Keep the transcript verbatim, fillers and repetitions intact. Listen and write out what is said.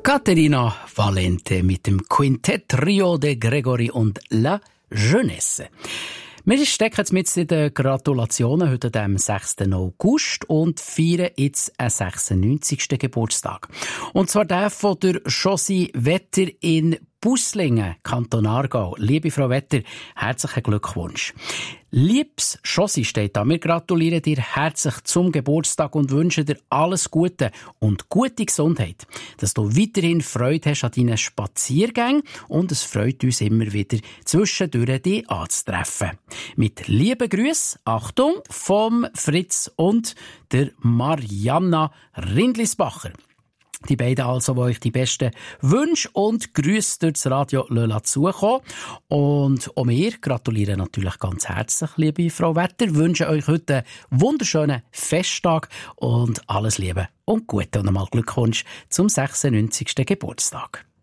Caterina Valente mit dem Quintett Trio de Gregory und La Jeunesse. Wir stecken jetzt mit in den Gratulationen heute am sechsten August und feiern jetzt einen sechsundneunzigsten Geburtstag. Und zwar der von der Josie Wetter in Busslingen, Kanton Aargau. Liebe Frau Wetter, herzlichen Glückwunsch. Liebes Josie steht da. Wir gratulieren dir herzlich zum Geburtstag und wünschen dir alles Gute und gute Gesundheit. Dass du weiterhin Freude hast an deinen Spaziergängen und es freut uns immer wieder, zwischendurch dich anzutreffen. Mit lieben Grüßen, Achtung, vom Fritz und der Marianna Rindlisbacher. Die beiden also, die euch die besten Wünsche und Grüße durch das Radio Löla zukommen. Und auch wir gratulieren natürlich ganz herzlich, liebe Frau Wetter, wünschen euch heute einen wunderschönen Festtag und alles Liebe und Gute und einmal Glückwunsch zum sechsundneunzigsten Geburtstag.